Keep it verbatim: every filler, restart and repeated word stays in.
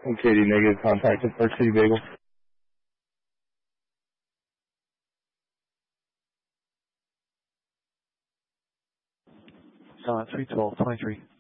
And Katie, negative contact at Park City Bagel. Uh, three twelve twenty-three.